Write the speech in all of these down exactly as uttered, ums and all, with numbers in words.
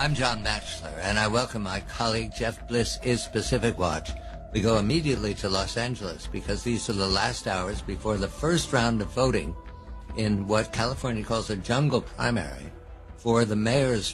I'm John Batchelor, and I welcome my colleague Jeff Bliss is Pacific Watch. We go immediately to Los Angeles because these are the last hours before the first round of voting in what California calls a jungle primary for the mayor's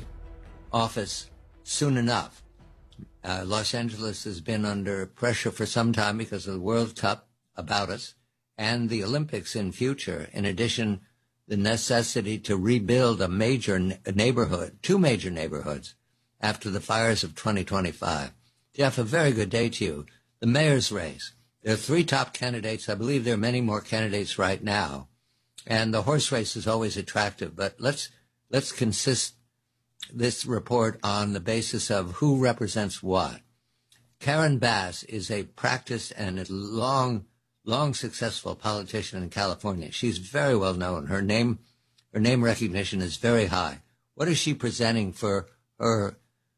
office soon enough. Uh, Los Angeles has been under pressure for some time because of the World Cup about us and the Olympics in future. In addition, the necessity to rebuild a major neighborhood, two major neighborhoods, after the fires of twenty twenty-five. Jeff, a very good day to you. The mayor's race. There are three top candidates. I believe there are many more candidates right now. And the horse race is always attractive. But let's let's consist this report on the basis of who represents what. Karen Bass is a practiced and a long long successful politician in California. She's very well known. Her name, her name recognition is very high. What is she presenting for her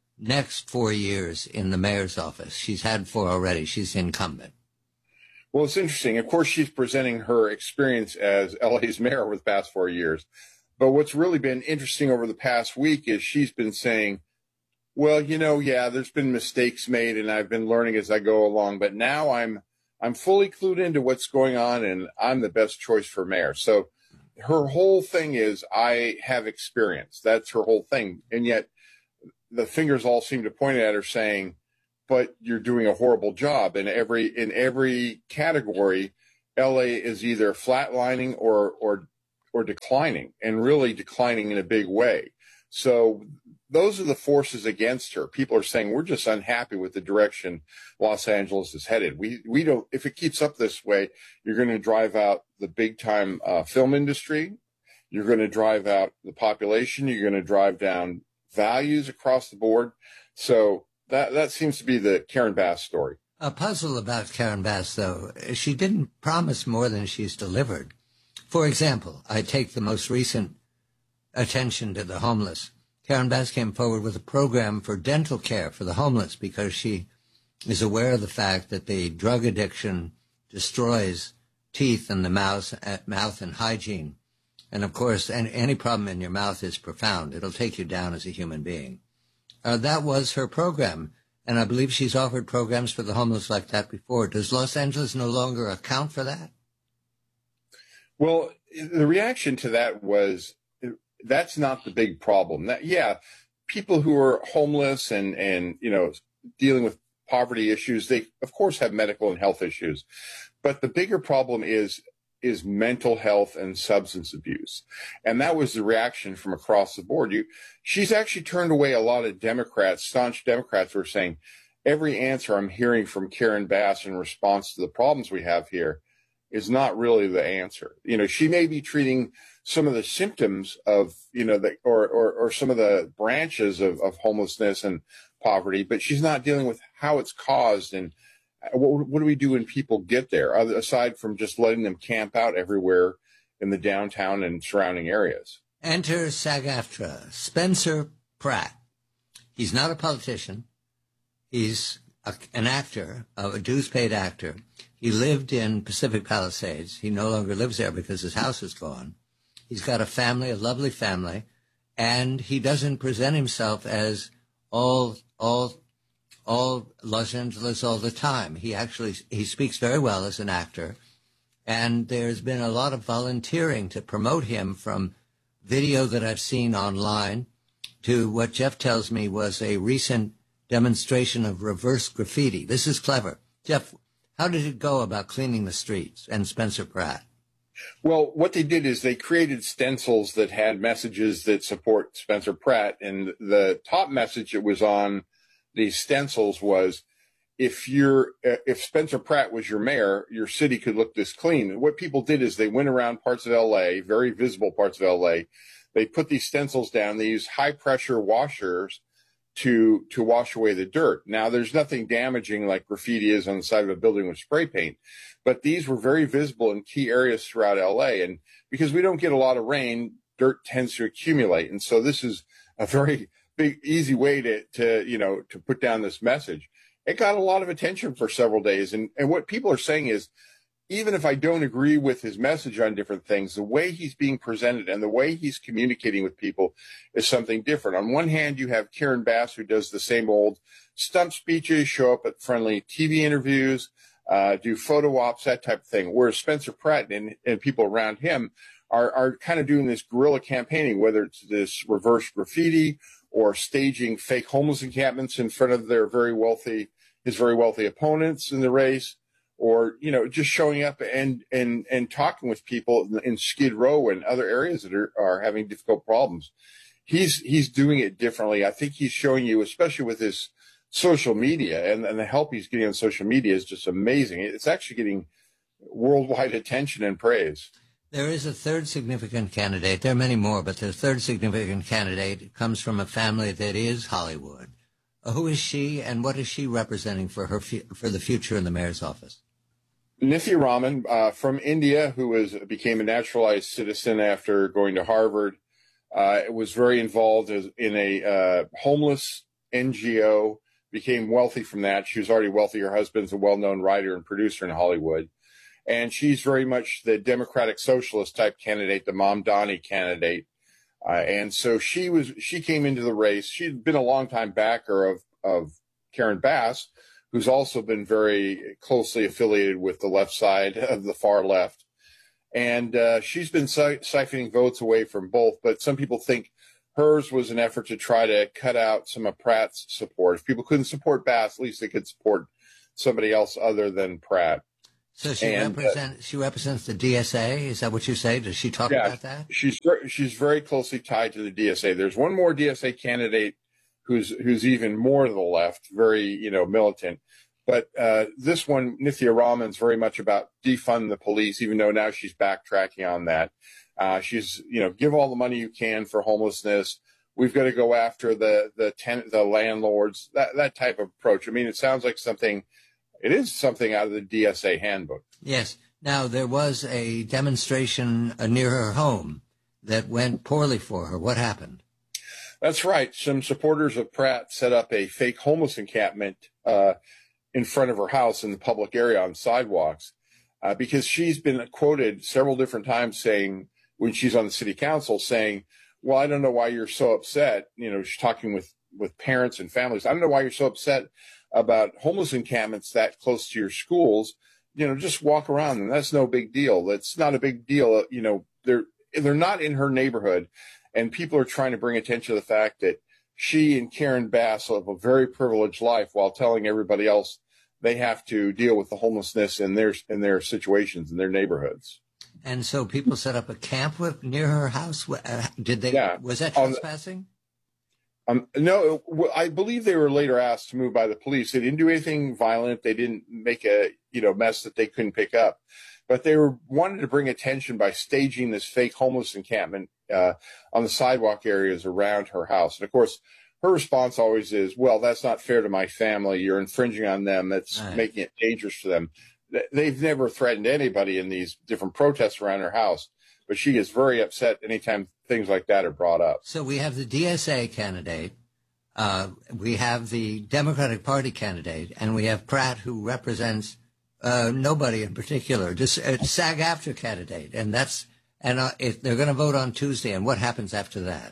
next four years in the mayor's office? She's had four already. She's incumbent. Well, it's interesting. Of course, she's presenting her experience as L A's mayor over the past four years. But what's really been interesting over the past week is she's been saying, well, you know, yeah, there's been mistakes made and I've been learning as I go along, but now I'm I'm fully clued into what's going on, and I'm the best choice for mayor. So her whole thing is, I have experience. That's her whole thing. And yet the fingers all seem to point at her saying, but you're doing a horrible job. In every in every category, L A is either flatlining or or or declining, and really declining in a big way. So those are the forces against her. People are saying, we're just unhappy with the direction Los Angeles is headed. We we don't, if it keeps up this way, you're going to drive out the big time uh, film industry. You're going to drive out the population. You're going to drive down values across the board. So that, that seems to be the Karen Bass story. A puzzle about Karen Bass, though, she didn't promise more than she's delivered. For example, I take the most recent attention to the homeless. Karen Bass came forward with a program for dental care for the homeless because she is aware of the fact that the drug addiction destroys teeth in the mouth, mouth and hygiene. And, of course, any, any problem in your mouth is profound. It'll take you down as a human being. Uh, that was her program, and I believe she's offered programs for the homeless like that before. Does Los Angeles no longer account for that? Well, the reaction to that was, that's not the big problem. That, yeah, people who are homeless and, and, you know, dealing with poverty issues, they, of course, have medical and health issues. But the bigger problem is, is mental health and substance abuse. And that was the reaction from across the board. You, she's actually turned away a lot of Democrats, staunch Democrats who are saying, every answer I'm hearing from Karen Bass in response to the problems we have here is not really the answer. You know, she may be treating some of the symptoms of, you know, the, or, or, or some of the branches of, of homelessness and poverty, but she's not dealing with how it's caused and what, what do we do when people get there, other, aside from just letting them camp out everywhere in the downtown and surrounding areas. Enter SAG-AFTRA, Spencer Pratt. He's not a politician. He's a, an actor, a dues-paid actor. He lived in Pacific Palisades. He no longer lives there because his house is gone. He's got a family, a lovely family, and he doesn't present himself as all, all, all Los Angeles all the time. He actually, he speaks very well as an actor, and there's been a lot of volunteering to promote him, from video that I've seen online to what Jeff tells me was a recent demonstration of reverse graffiti. This is clever. Jeff, how did it go about cleaning the streets and Spencer Pratt? Well, what they did is they created stencils that had messages that support Spencer Pratt. And the top message that was on these stencils was, if you're, if Spencer Pratt was your mayor, your city could look this clean. And what people did is they went around parts of L A, very visible parts of L A. They put these stencils down. They used high pressure washers to, to wash away the dirt. Now, there's nothing damaging like graffiti is on the side of a building with spray paint, but these were very visible in key areas throughout L A. And because we don't get a lot of rain, dirt tends to accumulate. And so this is a very big, easy way to, to, you know, to put down this message. It got a lot of attention for several days. And, and what people are saying is, even if I don't agree with his message on different things, the way he's being presented and the way he's communicating with people is something different. On one hand, you have Karen Bass, who does the same old stump speeches, show up at friendly T V interviews, uh, do photo ops, that type of thing. Whereas Spencer Pratt and, and people around him are, are kind of doing this guerrilla campaigning, whether it's this reverse graffiti or staging fake homeless encampments in front of their very wealthy, his very wealthy opponents in the race, or, you know, just showing up and, and, and talking with people in, in Skid Row and other areas that are, are having difficult problems. He's, he's doing it differently. I think he's showing you, especially with his social media and, and the help he's getting on social media is just amazing. It's actually getting worldwide attention and praise. There is a third significant candidate. There are many more, but the third significant candidate comes from a family that is Hollywood. Uh, who is she, and what is she representing for her fu- for the future in the mayor's office? Nithya Raman uh, from India, who was became a naturalized citizen after going to Harvard, uh, was very involved as, in a uh, homeless N G O. Became wealthy from that. She was already wealthy. Her husband's a well-known writer and producer in Hollywood. And she's very much the Democratic Socialist type candidate, the Mamdani candidate. Uh, and so she was, she came into the race. She'd been a longtime backer of, of Karen Bass, who's also been very closely affiliated with the left side of the far left. And uh, she's been si- siphoning votes away from both. But some people think hers was an effort to try to cut out some of Pratt's support. If people couldn't support Bass, at least they could support somebody else other than Pratt. So she and, represents uh, she represents the D S A. Is that what you say? Does she talk yeah, about that? She's she's very closely tied to the D S A. There's one more D S A candidate who's who's even more to the left, very you know militant. But uh, this one, Nithya Raman's very much about defund the police, even though now she's backtracking on that. Uh, she's you know give all the money you can for homelessness. We've got to go after the the tenant, the landlords. That that type of approach. I mean, it sounds like something. It is something out of the D S A handbook. Yes. Now, there was a demonstration uh, near her home that went poorly for her. What happened? That's right. Some supporters of Pratt set up a fake homeless encampment uh, in front of her house in the public area on sidewalks uh, because she's been quoted several different times saying, when she's on the city council, saying, well, I don't know why you're so upset. You know, she's talking with, with parents and families. I don't know why you're so upset about homeless encampments that close to your schools. You know, just walk around them. That's no big deal. That's not a big deal. You know, they're they're not in her neighborhood, and people are trying to bring attention to the fact that she and Karen Bass live a very privileged life while telling everybody else they have to deal with the homelessness in their in their situations in their neighborhoods. And so people set up a camp with, near her house. Did they? Yeah. Was that trespassing? Um, no, I believe they were later asked to move by the police. They didn't do anything violent. They didn't make a, you know, mess that they couldn't pick up. But they were wanted to bring attention by staging this fake homeless encampment uh, on the sidewalk areas around her house. And of course, her response always is, well, that's not fair to my family. You're infringing on them. That's right. Making it dangerous for them. They've never threatened anybody in these different protests around her house. But she gets very upset anytime things like that are brought up. So we have the D S A candidate, uh, we have the Democratic Party candidate, and we have Pratt, who represents uh, nobody in particular, just a SAG-AFTRA candidate. And that's and uh, if they're going to vote on Tuesday, and what happens after that?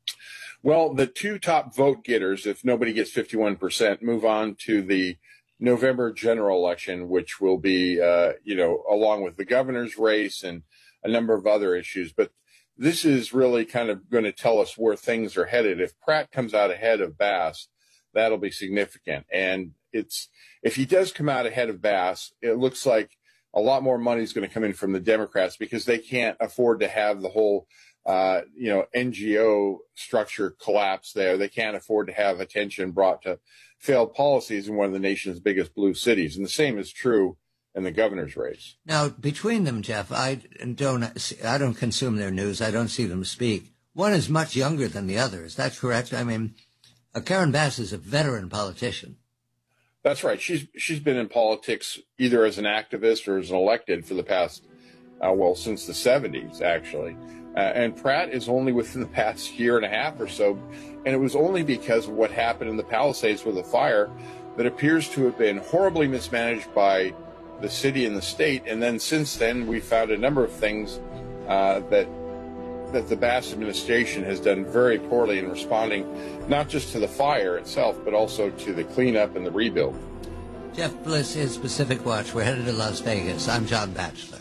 Well, the two top vote getters, if nobody gets fifty-one percent, move on to the November general election, which will be, uh, you know, along with the governor's race and a number of other issues. But this is really kind of going to tell us where things are headed. If Pratt comes out ahead of Bass, that'll be significant. And it's if he does come out ahead of Bass, it looks like a lot more money is going to come in from the Democrats because they can't afford to have the whole, uh, you know, N G O structure collapse there. They can't afford to have attention brought to failed policies in one of the nation's biggest blue cities. And the same is true in the governor's race. Now, between them, Jeff, I don't, I don't consume their news. I don't see them speak. One is much younger than the other. Is that correct? I mean, uh, Karen Bass is a veteran politician. That's right. She's she's been in politics either as an activist or as an elected for the past, uh, well, since the seventies, actually. Uh, and Pratt is only within the past year and a half or so. And it was only because of what happened in the Palisades with the fire that appears to have been horribly mismanaged by the city and the state. And then since then, we found a number of things uh, that that the Bass administration has done very poorly in responding, not just to the fire itself, but also to the cleanup and the rebuild. Jeff Bliss is Pacific Watch. We're headed to Las Vegas. I'm John Batchelor.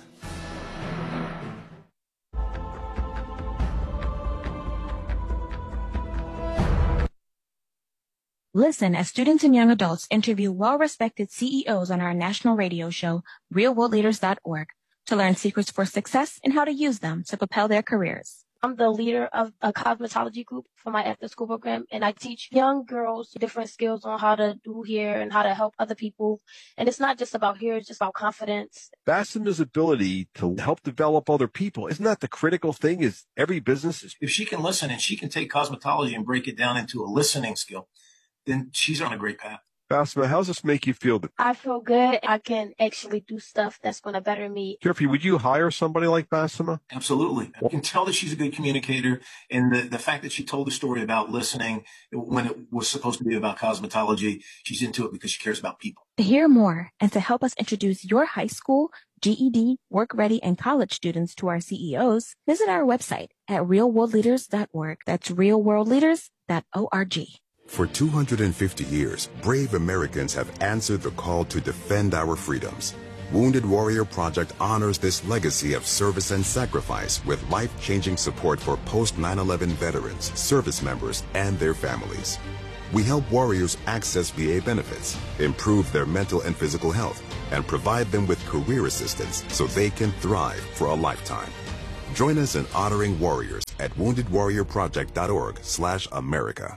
Listen as students and young adults interview well-respected C E Os on our national radio show, real world leaders dot org, to learn secrets for success and how to use them to propel their careers. I'm the leader of a cosmetology group for my after-school program, and I teach young girls different skills on how to do hair and how to help other people. And it's not just about hair, it's just about confidence. Bassima's ability to help develop other people, isn't that the critical thing? Is every business is... If she can listen and she can take cosmetology and break it down into a listening skill, then she's on a great path. Bassima, how does this make you feel? I feel good. I can actually do stuff that's going to better me. Jeffrey, would you hire somebody like Bassima? Absolutely. I can tell that she's a good communicator. And the, the fact that she told the story about listening when it was supposed to be about cosmetology, she's into it because she cares about people. To hear more and to help us introduce your high school, G E D, work-ready, and college students to our C E Os, visit our website at real world leaders dot org. That's real world leaders dot org. For two hundred fifty years, brave Americans have answered the call to defend our freedoms. Wounded Warrior Project honors this legacy of service and sacrifice with life-changing support for post nine eleven veterans, service members, and their families. We help warriors access V A benefits, improve their mental and physical health, and provide them with career assistance so they can thrive for a lifetime. Join us in honoring warriors at wounded warrior project dot org slash America.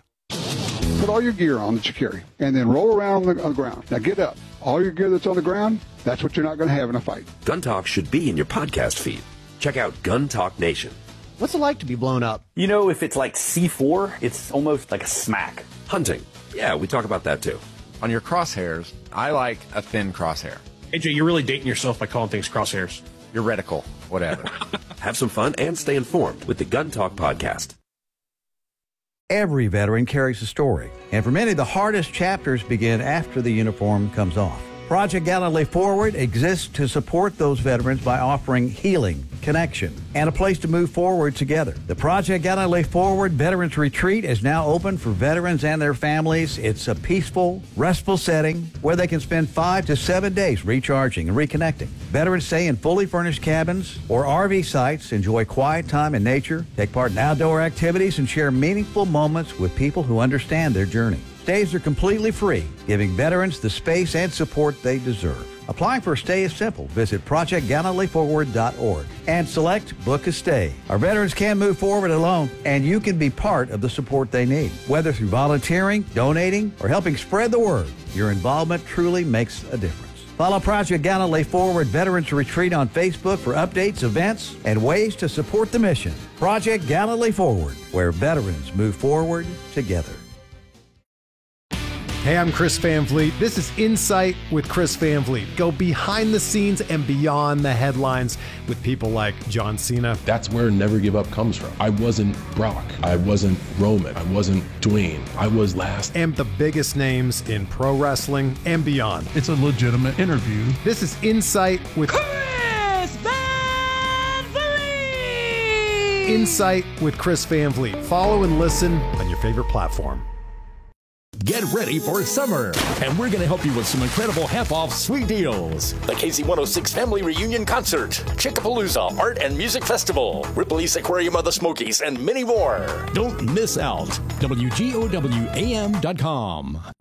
Put all your gear on that you carry, and then roll around on the, on the ground. Now get up. All your gear that's on the ground, that's what you're not going to have in a fight. Gun Talk should be in your podcast feed. Check out Gun Talk Nation. What's it like to be blown up? You know, if it's like C four, it's almost like a smack. Hunting. Yeah, we talk about that too. On your crosshairs, I like a thin crosshair. A J, you're really dating yourself by calling things crosshairs. Your reticle, whatever. Have some fun and stay informed with the Gun Talk podcast. Every veteran carries a story, and for many, the hardest chapters begin after the uniform comes off. Project Gallantly Forward exists to support those veterans by offering healing, connection, and a place to move forward together. The Project Gallantly Forward Veterans Retreat is now open for veterans and their families. It's a peaceful, restful setting where they can spend five to seven days recharging and reconnecting. Veterans stay in fully furnished cabins or R V sites, enjoy quiet time in nature, take part in outdoor activities, and share meaningful moments with people who understand their journey. Stays are completely free, giving veterans the space and support they deserve. Applying for a stay is simple. Visit project gallantly forward dot org and select Book a Stay. Our veterans can move forward alone, and you can be part of the support they need. Whether through volunteering, donating, or helping spread the word, your involvement truly makes a difference. Follow Project Gallantly Forward Veterans Retreat on Facebook for updates, events, and ways to support the mission. Project Gallantly Forward, where veterans move forward together. Hey, I'm Chris Van Vliet. This is Insight with Chris Van Vliet. Go behind the scenes and beyond the headlines with people like John Cena. That's where Never Give Up comes from. I wasn't Brock. I wasn't Roman. I wasn't Dwayne. I was last. And the biggest names in pro wrestling and beyond. It's a legitimate interview. This is Insight with Chris Van Vliet. Insight with Chris Van Vliet. Follow and listen on your favorite platform. Get ready for summer, and we're going to help you with some incredible half-off sweet deals. The K Z one oh six Family Reunion Concert, Chickapalooza Art and Music Festival, Ripley's Aquarium of the Smokies, and many more. Don't miss out. W G O W A M dot com.